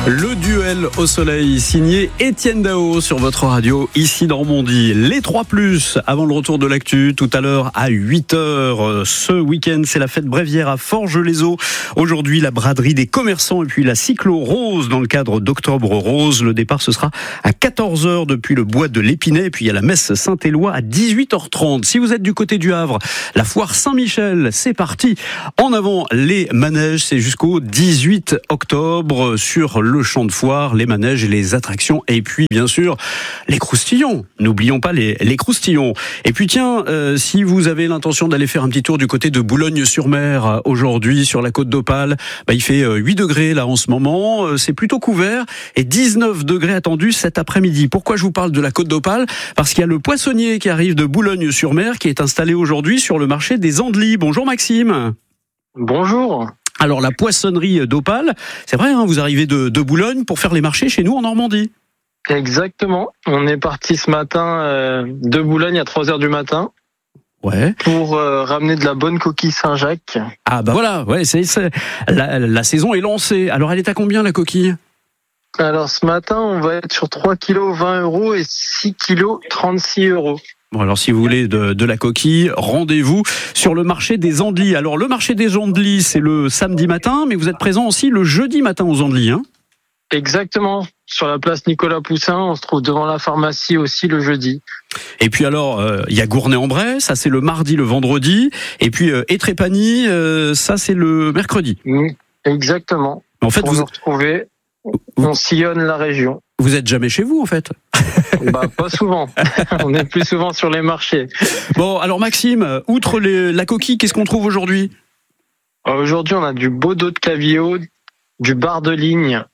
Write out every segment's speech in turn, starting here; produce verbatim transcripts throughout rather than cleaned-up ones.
Le duel au soleil, signé Étienne Dao sur votre radio, ici Normandie. Les trois plus, avant le retour de l'actu, tout à l'heure à huit heures. Ce week-end, c'est la fête bréviaire à Forges-les-Eaux. Aujourd'hui, la braderie des commerçants et puis la cyclo rose dans le cadre d'Octobre Rose. Le départ, ce sera à quatorze heures depuis le bois de l'Épinay. Et puis, il y a la messe Saint-Éloi à dix-huit heures trente. Si vous êtes du côté du Havre, la foire Saint-Michel, c'est parti. En avant, les manèges, c'est jusqu'au dix-huit octobre sur le le champ de foire, les manèges et les attractions. Et puis, bien sûr, les croustillons. N'oublions pas les, les croustillons. Et puis, tiens, euh, si vous avez l'intention d'aller faire un petit tour du côté de Boulogne-sur-Mer euh, aujourd'hui, sur la côte d'Opale, bah, il fait euh, huit degrés là en ce moment. Euh, c'est plutôt couvert et dix-neuf degrés attendus cet après-midi. Pourquoi je vous parle de la côte d'Opale ? Parce qu'il y a le poissonnier qui arrive de Boulogne-sur-Mer qui est installé aujourd'hui sur le marché des Andelys. Bonjour Maxime. Bonjour. Alors la poissonnerie d'Opale, c'est vrai, hein, vous arrivez de, de Boulogne pour faire les marchés chez nous en Normandie. Exactement. On est parti ce matin euh, de Boulogne à trois heures du matin. Ouais. Pour euh, ramener de la bonne coquille Saint-Jacques. Ah bah voilà, ouais, c'est, c'est la, la saison est lancée. Alors elle est à combien la coquille ? Alors ce matin, on va être sur trois kilos vingt euros et six kilos trente-six euros. Bon, alors si vous voulez de, de la coquille, rendez-vous sur le marché des Andelys. Alors le marché des Andelys, c'est le samedi matin, mais vous êtes présent aussi le jeudi matin aux Andelys, hein ? Exactement. Sur la place Nicolas Poussin, on se trouve devant la pharmacie aussi le jeudi. Et puis alors, euh, il y a Gournay-en-Bray, ça c'est le mardi, le vendredi. Et puis euh, Étrépagny, euh, ça c'est le mercredi. Exactement. En fait, Pour vous nous retrouver, on sillonne la région. Vous êtes jamais chez vous en fait ? Bah pas souvent. On est plus souvent sur les marchés. Bon, alors Maxime, outre les, la coquille, qu'est-ce qu'on trouve aujourd'hui ? Aujourd'hui, on a du beau dos de caviot, du bar de ligne,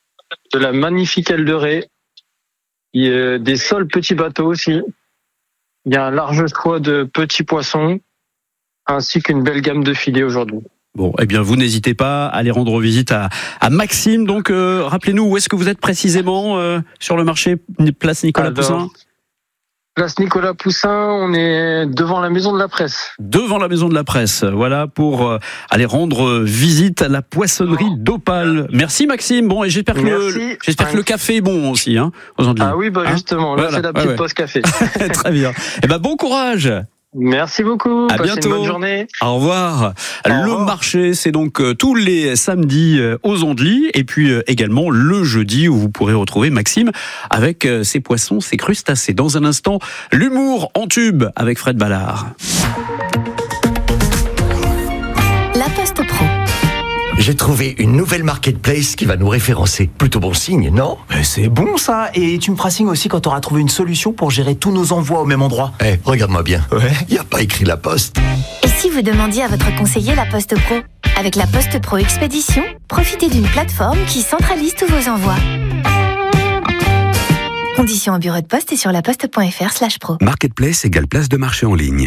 de la magnifique aile de raie, il y a des sols petits bateaux aussi. Il y a un large choix de petits poissons, ainsi qu'une belle gamme de filets aujourd'hui. Bon, eh bien, vous n'hésitez pas à aller rendre visite à, à Maxime. Donc, euh, rappelez-nous, où est-ce que vous êtes précisément euh, sur le marché place Nicolas Alors, Poussin ? Place Nicolas Poussin, on est devant la maison de la presse. Devant la maison de la presse, voilà, pour euh, aller rendre visite à la poissonnerie d'Opale. Merci Maxime. Bon, et j'espère que, le, j'espère que le café est bon aussi, hein, aux Andelys. Ah oui, bah justement, hein, là voilà. c'est la petite ouais, ouais. pause café. Très bien. Eh ben, bon courage. Merci beaucoup. À Passez bientôt. une bonne journée. Au revoir. Au le revoir. marché, c'est donc euh, tous les samedis euh, aux Andelys et puis euh, également le jeudi où vous pourrez retrouver Maxime avec euh, ses poissons, ses crustacés. Dans un instant, l'humour en tube avec Fred Ballard. La Poste Pro. J'ai trouvé une nouvelle marketplace qui va nous référencer. Plutôt bon signe, non ? Mais c'est bon ça. Et tu me feras signe aussi quand tu auras trouvé une solution pour gérer tous nos envois au même endroit. Eh, regarde-moi bien. Ouais. Il n'y a pas écrit la poste. Et si vous demandiez à votre conseiller La Poste Pro ? Avec La Poste Pro Expédition, profitez d'une plateforme qui centralise tous vos envois. Conditions au bureau de poste et sur laposte.fr slash pro. Marketplace égale place de marché en ligne.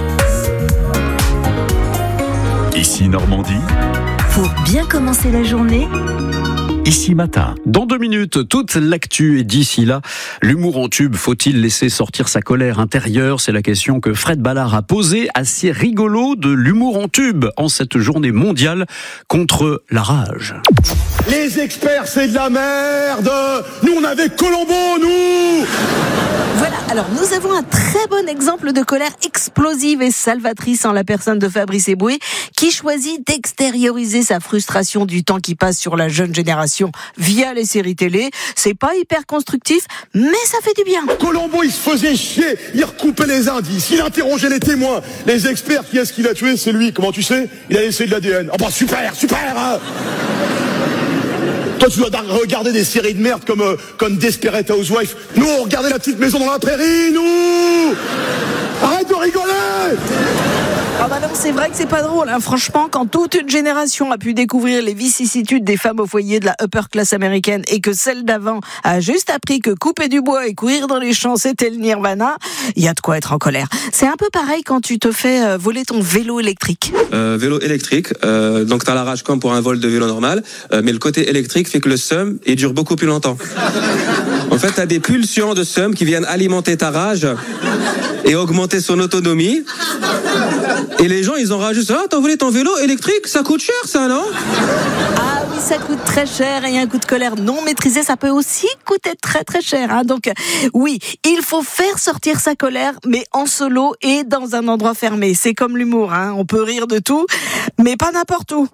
Ici Normandie. Pour bien commencer la journée, Ici Matin. Dans deux minutes, toute l'actu, et d'ici là, l'humour en tube, faut-il laisser sortir sa colère intérieure ? C'est la question que Fred Ballard a posée, assez rigolo de l'humour en tube en cette journée mondiale contre la rage. Les experts, c'est de la merde. Nous, on avait Colombo, nous. Voilà, alors nous avons un très bon exemple de colère explosive et salvatrice en la personne de Fabrice Eboué, qui choisit d'extérioriser sa frustration du temps qui passe sur la jeune génération via les séries télé. C'est pas hyper constructif, mais ça fait du bien. Colombo, il se faisait chier. Il recoupait les indices. Il interrogeait les témoins. Les experts, qui est-ce qu'il a tué ? C'est lui. Comment tu sais ? Il a laissé de l'A D N. Oh bah super, super hein. Toi, tu dois regarder des séries de merde comme, euh, comme Desperate Housewives. Nous, on regardait La Petite Maison dans la Prairie, nous. Arrête de rigoler. Ah bah non, c'est vrai que c'est pas drôle, hein. Franchement, quand toute une génération a pu découvrir les vicissitudes des femmes au foyer de la upper class américaine et que celle d'avant a juste appris que couper du bois et courir dans les champs c'était le nirvana, il y a de quoi être en colère. C'est un peu pareil quand tu te fais voler ton vélo électrique. Euh, vélo électrique, euh, donc t'as la rage comme pour un vol de vélo normal, euh, mais le côté électrique fait que le seum il dure beaucoup plus longtemps. En fait, t'as des pulsions de seum qui viennent alimenter ta rage et augmenter son autonomie. Et les gens, ils ont rajouté, ah, t'as volé ton vélo électrique, ça coûte cher, ça, non? Ah amis, ça coûte très cher et un coup de colère non maîtrisé, ça peut aussi coûter très très cher. Hein. Donc oui, il faut faire sortir sa colère, mais en solo et dans un endroit fermé. C'est comme l'humour, hein. On peut rire de tout, mais pas n'importe où.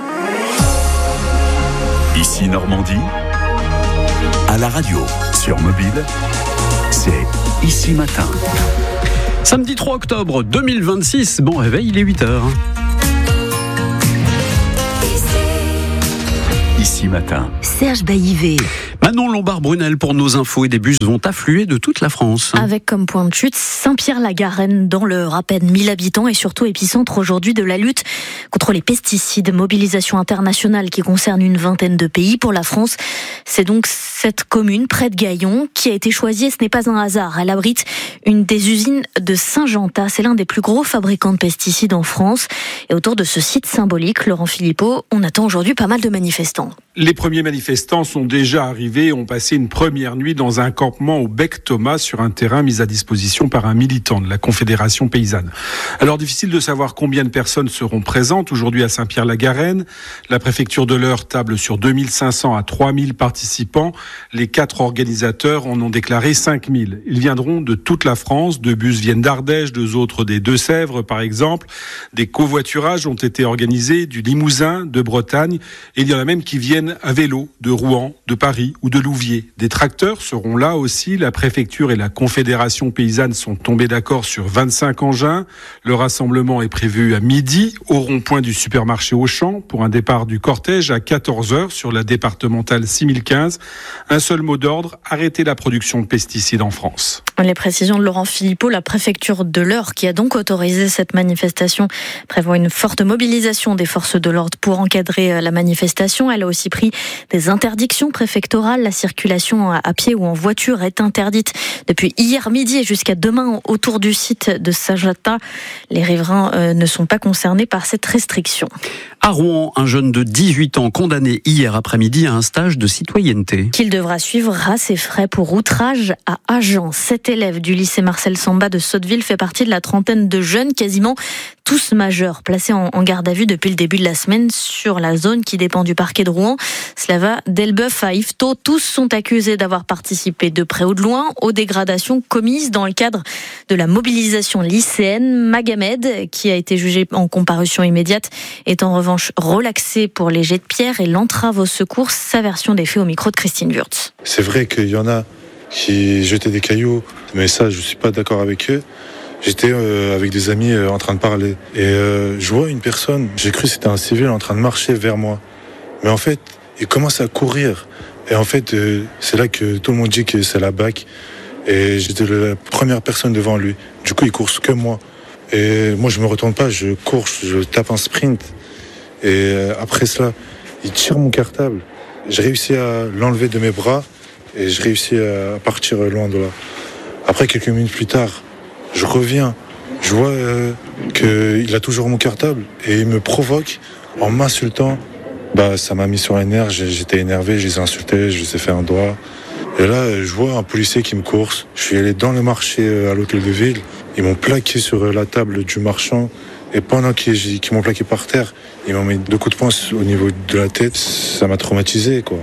Ici Normandie, à la radio, sur mobile, c'est Ici Matin. Samedi trois octobre deux mille vingt-six, bon réveil, il est huit heures. Ici Matin. Serge Baillivet. Manon Lombard-Brunel pour nos infos, et des bus vont affluer de toute la France. Avec comme point de chute Saint-Pierre-la-Garenne dans l'Eure, à peine mille habitants et surtout épicentre aujourd'hui de la lutte contre les pesticides. Mobilisation internationale qui concerne une vingtaine de pays. Pour la France, c'est donc cette commune près de Gaillon qui a été choisie, et ce n'est pas un hasard. Elle abrite une des usines de Saint-Gentat. C'est l'un des plus gros fabricants de pesticides en France. Et autour de ce site symbolique, Laurent Philippot, on attend aujourd'hui pas mal de manifestants. Les premiers manifestants sont déjà arrivés et ont passé une première nuit dans un campement au Bec Thomas sur un terrain mis à disposition par un militant de la Confédération paysanne. Alors difficile de savoir combien de personnes seront présentes aujourd'hui à Saint-Pierre-la-Garenne. La préfecture de l'Eure table sur deux mille cinq cents à trois mille participants. Les quatre organisateurs en ont déclaré cinq mille. Ils viendront de toute la France. Deux bus viennent d'Ardèche, deux autres des Deux-Sèvres par exemple. Des covoiturages ont été organisés du Limousin, de Bretagne. Et il y en a même qui viennent à vélo de Rouen, de Paris ou de Louviers. Des tracteurs seront là aussi. La préfecture et la Confédération paysanne sont tombés d'accord sur vingt-cinq engins. Le rassemblement est prévu à midi au rond-point du supermarché Auchan pour un départ du cortège à quatorze heures sur la départementale six mille quinze. Un seul mot d'ordre, arrêter la production de pesticides en France. Les précisions de Laurent Philippot, la préfecture de l'Eure qui a donc autorisé cette manifestation prévoit une forte mobilisation des forces de l'ordre pour encadrer la manifestation. Elle a aussi pris des interdictions préfectorales. La circulation à pied ou en voiture est interdite depuis hier midi et jusqu'à demain autour du site de Saint-Gentat. Les riverains euh, ne sont pas concernés par cette restriction. À Rouen, un jeune de dix-huit ans condamné hier après-midi à un stage de citoyenneté. Qu'il devra suivre à ses frais pour outrage à agent. Cet élève du lycée Marcel Samba de Sotteville fait partie de la trentaine de jeunes, quasiment tous majeurs, placés en garde à vue depuis le début de la semaine sur la zone qui dépend du parquet de Rouen. Cela va d'Elbeuf à Yvetot. Tous sont accusés d'avoir participé de près ou de loin aux dégradations commises dans le cadre de la mobilisation lycéenne. Magamed, qui a été jugé en comparution immédiate, est en revanche relaxé pour les jets de pierre et l'entrave au secours. Sa version des faits au micro de Christine Wurtz. C'est vrai qu'il y en a qui jetaient des cailloux, mais ça, je ne suis pas d'accord avec eux. J'étais euh, avec des amis euh, en train de parler et euh, je vois une personne, j'ai cru que c'était un civil en train de marcher vers moi. Mais en fait, il commence à courir. Et en fait, euh, c'est là que tout le monde dit que c'est la B A C. Et j'étais la première personne devant lui. Du coup, il court que moi. Et moi, je me retourne pas, je cours, je tape un sprint. Et euh, après cela, il tire mon cartable. J'ai réussi à l'enlever de mes bras et j'ai réussi à partir loin de là. Après, quelques minutes plus tard, je reviens. Je vois euh, qu'il a toujours mon cartable et il me provoque en m'insultant. Bah, ça m'a mis sur les nerfs, j'étais énervé, je les ai insultés, je les ai fait un doigt. Et là, je vois un policier qui me course. Je suis allé dans le marché à l'hôtel de ville. Ils m'ont plaqué sur la table du marchand. Et pendant qu'ils, qu'ils m'ont plaqué par terre, ils m'ont mis deux coups de poing au niveau de la tête. Ça m'a traumatisé, quoi.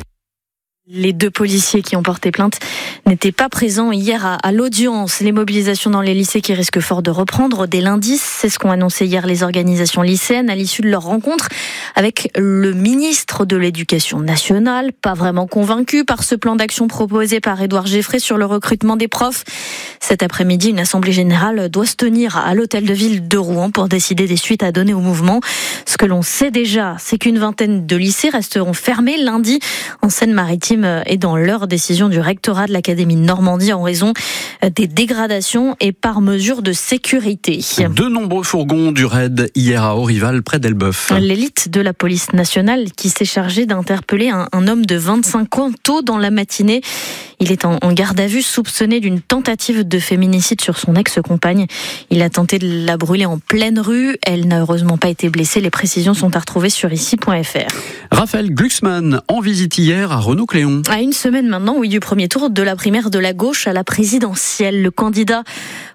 Les deux policiers qui ont porté plainte n'étaient pas présents hier à, à l'audience. Les mobilisations dans les lycées qui risquent fort de reprendre dès lundi, c'est ce qu'ont annoncé hier les organisations lycéennes à l'issue de leur rencontre avec le ministre de l'Éducation nationale, pas vraiment convaincu par ce plan d'action proposé par Édouard Geffray sur le recrutement des profs. Cet après-midi, une assemblée générale doit se tenir à l'hôtel de ville de Rouen pour décider des suites à donner au mouvement. Ce que l'on sait déjà, c'est qu'une vingtaine de lycées resteront fermés lundi en Seine-Maritime et dans leur décision du rectorat de l'Académie de Normandie en raison des dégradations et par mesure de sécurité. De nombreux fourgons du raid hier à Aurival, près d'Elbeuf. L'élite de la police nationale qui s'est chargée d'interpeller un, un homme de vingt-cinq ans tôt dans la matinée. Il est en, en garde à vue, soupçonné d'une tentative de féminicide sur son ex-compagne. Il a tenté de la brûler en pleine rue. Elle n'a heureusement pas été blessée. Les précisions sont à retrouver sur ici point f r. Raphaël Glucksmann, en visite hier à Renault-Cléon. À une semaine maintenant, oui, du premier tour de la primaire de la gauche à la présidentielle. Le candidat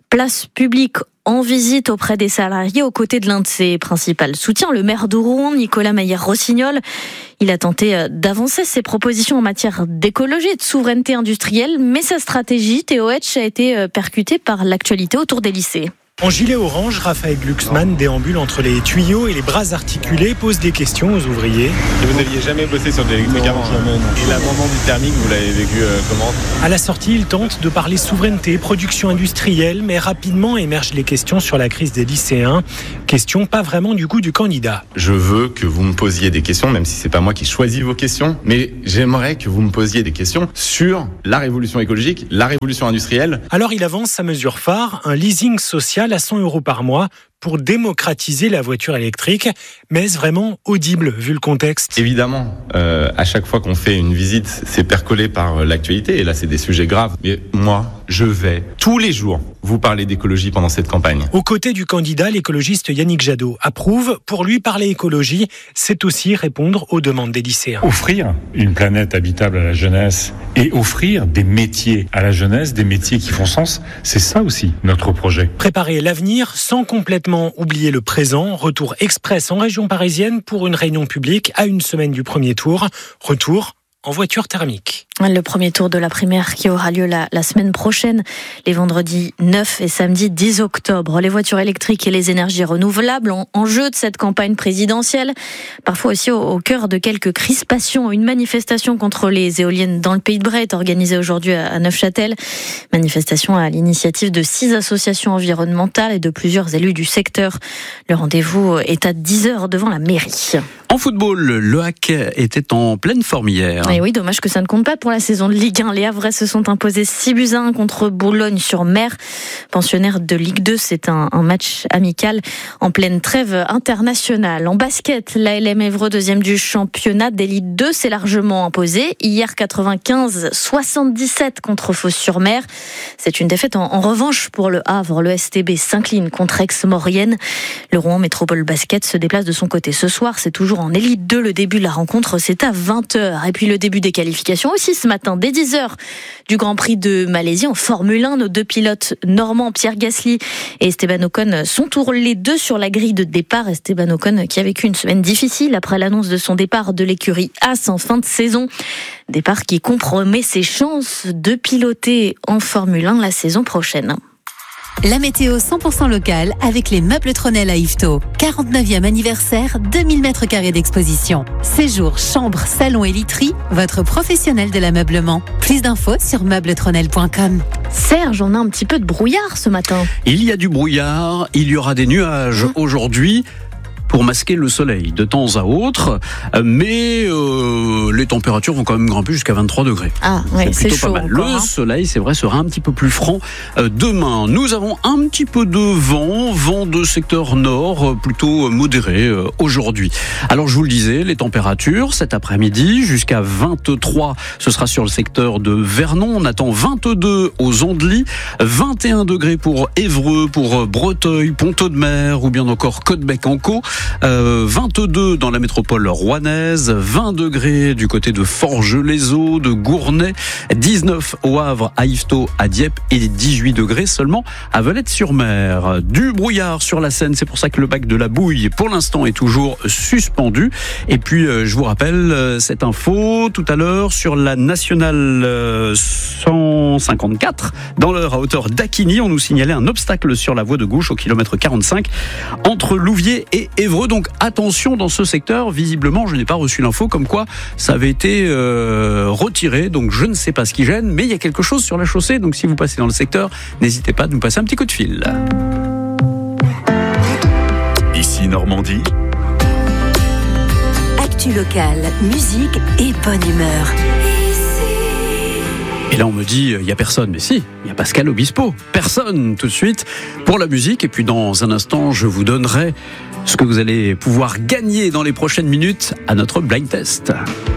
Place publique en visite auprès des salariés aux côtés de l'un de ses principaux soutiens, le maire de Rouen, Nicolas Maillère-Rossignol. Il a tenté d'avancer ses propositions en matière d'écologie et de souveraineté industrielle, mais sa stratégie, Théo Hetsch, a été percutée par l'actualité autour des lycées. En gilet orange, Raphaël Glucksmann déambule entre les tuyaux et les bras articulés, pose des questions aux ouvriers. Et vous n'aviez jamais bossé sur de l'électrique avant? Jamais, non. Et l'abandon du thermique, vous l'avez vécu euh, comment? À la sortie, il tente de parler souveraineté, production industrielle, mais rapidement émergent les questions sur la crise des lycéens. Questions pas vraiment du goût du candidat. Je veux que vous me posiez des questions, même si c'est pas moi qui choisis vos questions, mais j'aimerais que vous me posiez des questions sur la révolution écologique, la révolution industrielle. Alors il avance sa mesure phare, un leasing social à cent euros par mois pour démocratiser la voiture électrique. Mais est-ce vraiment audible vu le contexte? Évidemment, euh, à chaque fois qu'on fait une visite, c'est percolé par l'actualité et là c'est des sujets graves. Mais moi, je vais tous les jours vous parler d'écologie pendant cette campagne. Aux côtés du candidat, l'écologiste Yannick Jadot approuve. Pour lui, parler écologie, c'est aussi répondre aux demandes des lycéens. Offrir une planète habitable à la jeunesse et offrir des métiers à la jeunesse, des métiers qui font sens, c'est ça aussi notre projet. Préparer l'avenir sans complètement oublier le présent. Retour express en région parisienne pour une réunion publique à une semaine du premier tour. Retour en voiture thermique. Le premier tour de la primaire qui aura lieu la, la semaine prochaine, les vendredis neuf et samedi dix octobre. Les voitures électriques et les énergies renouvelables en, en jeu de cette campagne présidentielle. Parfois aussi au, au cœur de quelques crispations. Une manifestation contre les éoliennes dans le Pays de Bray est organisée aujourd'hui à, à Neufchâtel. Manifestation à l'initiative de six associations environnementales et de plusieurs élus du secteur. Le rendez-vous est à dix heures devant la mairie. En football, le H A C était en pleine forme hier. Et oui, dommage que ça ne compte pas pour la saison de Ligue un. Les Havrais se sont imposés six buts à un contre Boulogne-sur-Mer. Pensionnaire de Ligue deux, c'est un, un match amical en pleine trêve internationale. En basket, l'A L M Évreux, deuxième du championnat d'élite deux, s'est largement imposé. Hier, quatre-vingt-quinze soixante-dix-sept contre Fos-sur-Mer. C'est une défaite en, en revanche pour le Havre. Le S T B s'incline contre Aix-Maurienne. Le Rouen Métropole Basket se déplace de son côté ce soir. C'est toujours en élite deux. Le début de la rencontre, c'est à vingt heures. Et puis le début des qualifications aussi ce matin, dès dix heures, du Grand Prix de Malaisie en Formule un. Nos deux pilotes normands, Pierre Gasly et Esteban Ocon, sont tous les deux sur la grille de départ. Esteban Ocon qui a vécu une semaine difficile après l'annonce de son départ de l'écurie Haas en fin de saison. Départ qui compromet ses chances de piloter en Formule un la saison prochaine. La météo cent pour cent locale avec les meubles Tronel à Yvetot. quarante-neuvième anniversaire, deux mille mètres carrés d'exposition. Séjour, chambre, salon et literie, votre professionnel de l'ameublement. Plus d'infos sur meubles tronel point com. Serge, on a un petit peu de brouillard ce matin. Il y a du brouillard, il y aura des nuages mmh. aujourd'hui. Pour masquer le soleil de temps à autre, mais euh, les températures vont quand même grimper jusqu'à vingt-trois degrés. Ah, ouais, c'est, c'est plutôt chaud pas mal. encore, le hein. soleil, c'est vrai, sera un petit peu plus franc euh, demain. Nous avons un petit peu de vent, vent de secteur nord, euh, plutôt modéré euh, aujourd'hui. Alors, je vous le disais, les températures cet après-midi jusqu'à vingt-trois, ce sera sur le secteur de Vernon. On attend vingt-deux aux Andelys, vingt et un degrés pour Évreux, pour Breteuil, Ponteau-de-Mer ou bien encore Côte-Bec-en-Caux. Euh, vingt-deux dans la métropole rouennaise, vingt degrés du côté de Forges-les-Eaux, de Gournay, dix-neuf au Havre, à Yvetot, à Dieppe et dix-huit degrés seulement à Valette-sur-Mer. Du brouillard sur la Seine, c'est pour ça que le bac de la Bouille pour l'instant est toujours suspendu. Et puis euh, je vous rappelle euh, cette info tout à l'heure sur la nationale euh, cent cinquante-quatre dans l'heure à hauteur d'Acquigny. On nous signalait un obstacle sur la voie de gauche au kilomètre quarante-cinq entre Louviers et Évreux, donc attention dans ce secteur. Visiblement, je n'ai pas reçu l'info comme quoi ça avait été euh, retiré, donc je ne sais pas ce qui gêne, mais il y a quelque chose sur la chaussée, donc si vous passez dans le secteur, n'hésitez pas à nous passer un petit coup de fil. Ici Normandie. Actu locale, musique et bonne humeur. Et là on me dit, il n'y a personne, mais si, il y a Pascal Obispo, personne tout de suite pour la musique. Et puis dans un instant, je vous donnerai ce que vous allez pouvoir gagner dans les prochaines minutes à notre blind test.